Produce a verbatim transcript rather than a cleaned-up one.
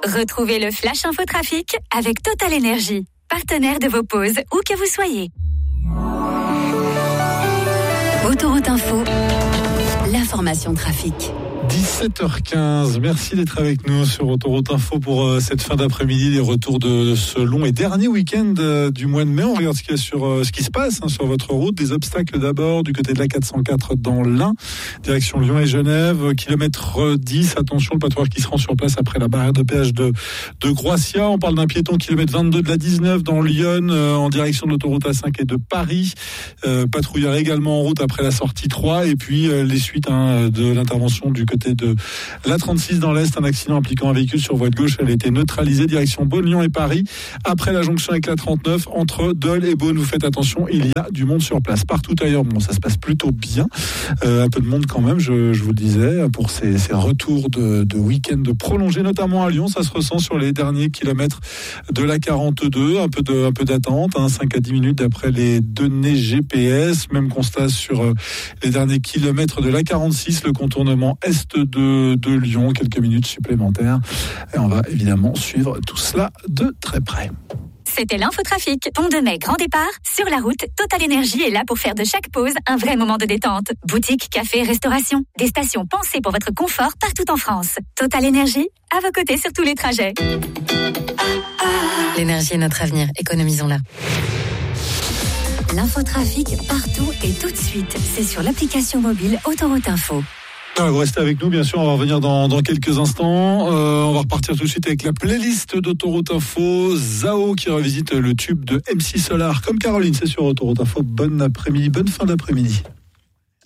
Retrouvez le Flash Info Trafic avec Total Energy, partenaire de vos pauses, où que vous soyez. Autoroute Info, l'information trafic. dix-sept heures quinze, merci d'être avec nous sur Autoroute Info pour euh, cette fin d'après-midi, les retours de, de ce long et dernier week-end euh, du mois de mai. On regarde ce, qu'il y a sur, euh, ce qui se passe hein, sur votre route. Des obstacles d'abord du côté de la quatre cent quatre dans l'Ain, direction Lyon et Genève, kilomètre dix, attention, le patrouilleur qui se rend sur place après la barrière de péage de, de Groissia. On parle d'un piéton, kilomètre vingt-deux de la dix-neuf dans Lyon, euh, en direction de l'autoroute A cinq et de Paris. Euh, patrouilleur également en route après la sortie trois, et puis euh, les suites hein, de l'intervention du côté de la trente-six dans l'Est, un accident impliquant un véhicule sur voie de gauche. Elle a été neutralisée, direction Beaune, Lyon et Paris. Après la jonction avec la trente-neuf, entre Dole et Beaune, vous faites attention, il y a du monde sur place. Partout ailleurs, bon, ça se passe plutôt bien. Euh, un peu de monde quand même, je, je vous le disais, pour ces, ces retours de, de week-end prolongés, notamment à Lyon. Ça se ressent sur les derniers kilomètres de la quarante-deux. Un peu, de, un peu d'attente, hein, cinq à dix minutes d'après les données G P S. Même constat sur euh, les derniers kilomètres de la quarante-six, le contournement est de, de Lyon, quelques minutes supplémentaires. Et on va évidemment suivre tout cela de très près. C'était l'infotrafic. Pont de Mai, grand départ. Sur la route, Total Energy est là pour faire de chaque pause un vrai moment de détente. Boutique, café, restauration. Des stations pensées pour votre confort partout en France. Total Energy, à vos côtés sur tous les trajets. L'énergie est notre avenir. Économisons-la. L'infotrafic partout et tout de suite. C'est sur l'application mobile Autoroute Info. Ah, vous restez avec nous, bien sûr, on va revenir dans, dans quelques instants. Euh, on va repartir tout de suite avec la playlist d'Autoroute Info. Zao qui revisite le tube de M C Solar. Comme Caroline, c'est sur Autoroute Info. Bon après-midi, bonne fin d'après-midi.